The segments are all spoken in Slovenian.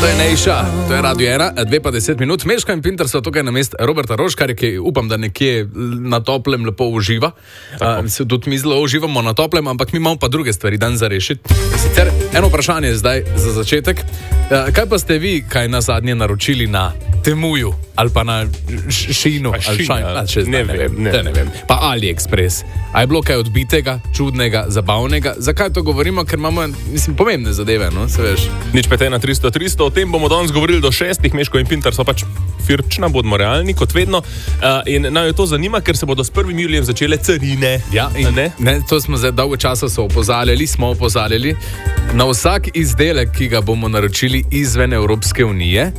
To je Nejša, to je Radio 1, 2:10 minut. Meška in Pinter so tukaj na mest Roberta Roškarja, ki upam, da nekje na toplem lepo uživa. Se tudi mi zelo uživamo na toplem, ampak mi imamo pa druge stvari dan za rešiti. Sicer eno vprašanje zdaj za začetek. Kaj pa ste vi, kaj na zadnje naročili na Temuju ali pa na Šinu? Ne vem. Pa AliExpress. A je bilo kaj odbitega, čudnega, zabavnega? Zakaj to govorimo? Ker imamo, pomembne zadeve, no, se veš. Nič 51300, o tem bomo danes govorili do 6. Meško in Pinter so pač firčna, bodimo realni, kot vedno. In naj jo to zanima, ker se bodo s 1. julijem začele carine. Ja, ne, to smo zdaj dolgo časa smo opozarjali. Na vsak izdelek, ki ga bomo naročili izven Evropske unije,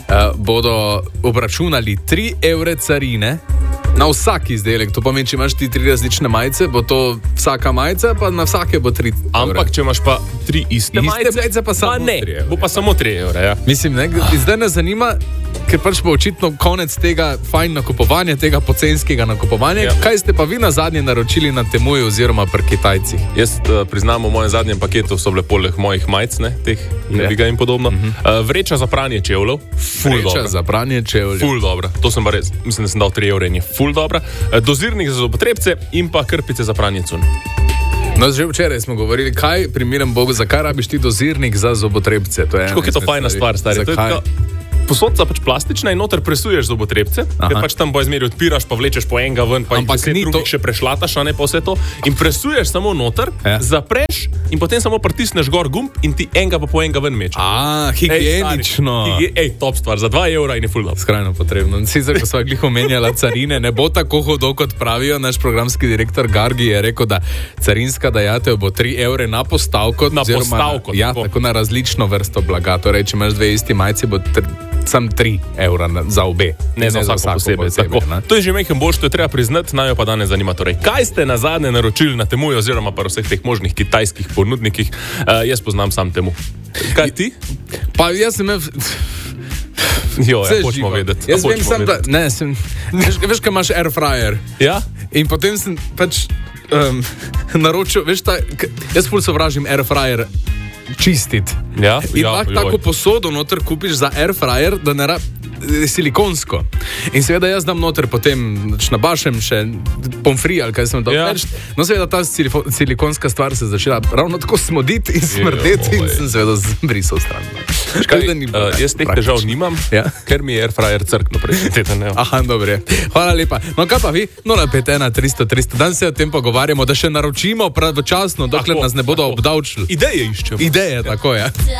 bodo obračunali 3 evre carine. Na vsak izdelek, to pomeni, če imaš ti 3 različne majice, bo to vsaka majica, pa na vsake bo 3 evre. Ampak, če imaš pa 3 iste majice, pa samo 3 evre. Bo pa samo 3 evre, ja. Mislim, zdaj nas zanima, ker pač bo očitno konec tega fajn nakupovanja, tega pocenskega nakupovanja. Ja. Kaj ste pa vi na zadnje naročili na Temuju oziroma pri Kitajcih? Jaz priznam, v mojem zadnjem paketu so bile poleg mojih majic, teh Neviga in podobno. Vreča za pranje čevljev, ful dobra. Vreča za pranje čevljev. Ful dobra, to sem pa res, mislim, da sem dal 3 evre in je ful dobra. Dozirnik za zobotrebce in pa krpice za pranje cunj. No, že včeraj smo govorili, kaj, primerem Bogu, zakaj rabiš ti dozirnik za zobotrebce? Kako je to fajna stvar, stari? Posodca pač plastična in noter presuješ zobotrebce, ker pač tam bo izmeri odpiraš, pa vlečeš po enega ven, pa jih 10 drugih še prešlataš, a ne pa vse to. In presuješ samo noter, zapreš in potem samo pritisneš gor gumb in ti enega pa po enega ven meče. Higienično. Top stvar, za 2 evra in je ful dobro. Skrajno potrebno. Sicer, ko sva glih omenjala carine, ne bo tako hudo, kot pravijo. Naš programski direktor Gargi je rekel, da carinska dajatev bo 3 evre na postavko. Na postavko. Ja, tako na različno vrsto blaga. Torej, če imaš 2 isti majici, bo sam 3 evra za obe. Ne za vsako posebej. To je že mehen boljš, to je treba priznati, naj jo pa danes zanima. Torej, kaj ste na zadnje naročili na Temuju oziroma pa vseh teh možnih kitajskih ponudnikih? Jaz poznam sam Temu. Kaj ti? Pa jaz sem... Hočemo vedeti. Jaz vem sam, da... Veš, kaj imaš air fryer? Ja? In potem sem pač naročil, veš ta... Jaz ful sovražim air fryer čistiti. Ja, in lahko tako posodo noter kupiš za air fryer, da ne silikonsko. In seveda jaz dam noter potem nabašem še pomfri ali kaj sem dal več. No seveda ta silikonska stvar se začela ravno tako smoditi in smrdeti in sem seveda zbrisal stran. Jaz teh težav nimam, ker mi je air fryer crkno prejteten. Aha, dobro. Hvala lepa. No kaj pa vi? 051-300-300. Dan se o tem pogovarjamo, da še naročimo pravočasno, dokler nas ne bodo obdavčili. Ideje iščemo. Ideje, tako je.